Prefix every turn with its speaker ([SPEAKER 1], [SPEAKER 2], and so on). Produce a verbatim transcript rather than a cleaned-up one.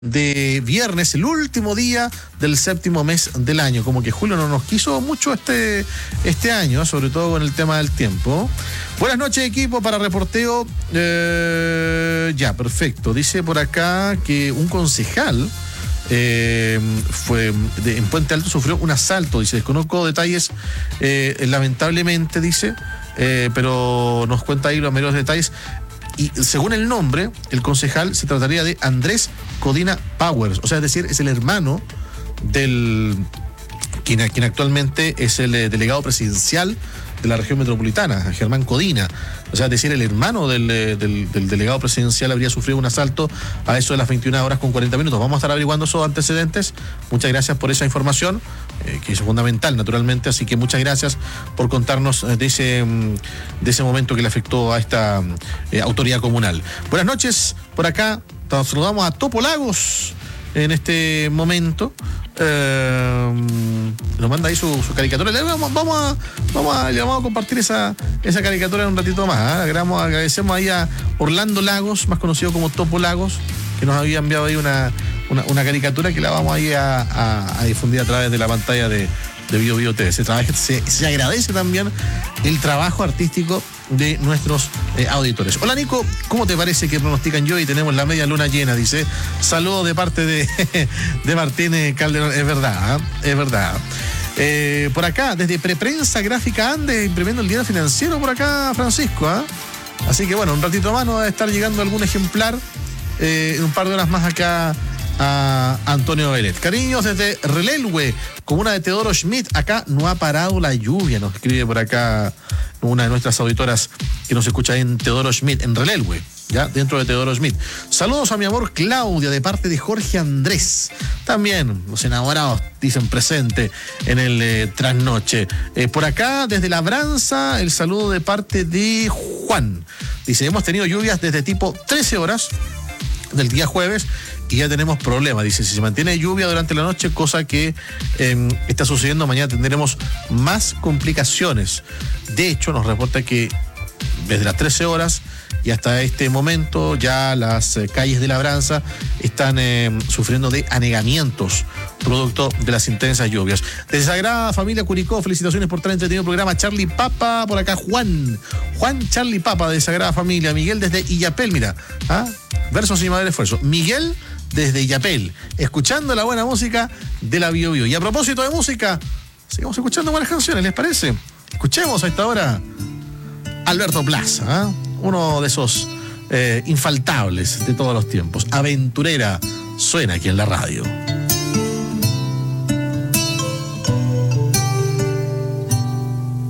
[SPEAKER 1] de viernes, el último día del séptimo mes del año. Como que Julio no nos quiso mucho este, este año, sobre todo con el tema del tiempo. Buenas noches, equipo, para reporteo. Eh, ya, perfecto. Dice por acá que un concejal eh, fue de, en Puente Alto sufrió un asalto. Dice, desconozco detalles, eh, lamentablemente, dice, eh, pero nos cuenta ahí los mayores detalles. Y según el nombre, el concejal se trataría de Andrés Codina Powers, o sea, es decir, es el hermano del quien, quien actualmente es el eh, delegado presidencial de la región metropolitana, Germán Codina. O sea, es decir, el hermano del, del, del delegado presidencial habría sufrido un asalto a eso de las veintiuna horas con cuarenta minutos. Vamos a estar averiguando esos antecedentes. Muchas gracias por esa información, eh, que es fundamental, naturalmente. Así que muchas gracias por contarnos de ese, de ese momento que le afectó a esta eh, autoridad comunal. Buenas noches, por acá saludamos a Topo Lagos en este momento. Eh, nos manda ahí su, su caricatura. Le vamos, vamos, a, vamos, a, le vamos a compartir esa, esa caricatura en un ratito más. ¿eh? Agradecemos, agradecemos ahí a Orlando Lagos, más conocido como Topo Lagos, que nos había enviado ahí una, una, una caricatura que la vamos ahí a, a, a difundir a través de la pantalla de, de Bio Bio T V. Se, trabaja, se, se agradece también el trabajo artístico de nuestros eh, auditores. Hola, Nico, ¿cómo te parece que pronostican yo y tenemos la media luna llena? Dice, saludos de parte de, de Martínez Calderón. Es verdad, ¿eh? es verdad. Eh, por acá, desde Preprensa Gráfica Andes, imprimiendo el diario financiero por acá, Francisco. ¿eh? Así que bueno, un ratito más nos va a estar llegando algún ejemplar, eh, en un par de horas más acá a Antonio Belet. Cariños desde Relelwe, comuna de Teodoro Schmidt. Acá no ha parado la lluvia, nos escribe por acá una de nuestras auditoras que nos escucha en Teodoro Schmidt, en Relelwe, ya dentro de Teodoro Schmidt. Saludos a mi amor Claudia de parte de Jorge Andrés. También los enamorados dicen presente en el eh, trasnoche. Eh, por acá, desde Labranza, el saludo de parte de Juan. Dice, hemos tenido lluvias desde tipo trece horas del día jueves y ya tenemos problemas. Dice, si se mantiene lluvia durante la noche, cosa que eh, está sucediendo, mañana tendremos más complicaciones. De hecho, nos reporta que desde las trece horas y hasta este momento ya las eh, calles de Labranza están eh, sufriendo de anegamientos producto de las intensas lluvias. Desde Sagrada Familia Curicó, felicitaciones por tan entretenido programa. Charlie Papa, por acá Juan. Juan Charlie Papa de Sagrada Familia. Miguel desde Illapel, mira. ¿ah? Versos sin mayor esfuerzo. Miguel desde Illapel, escuchando la buena música de la Bio Bio. Y a propósito de música, sigamos escuchando buenas canciones, ¿les parece? Escuchemos a esta hora Alberto Plaza, ¿eh? uno de esos eh, infaltables de todos los tiempos. Aventurera suena aquí en la radio.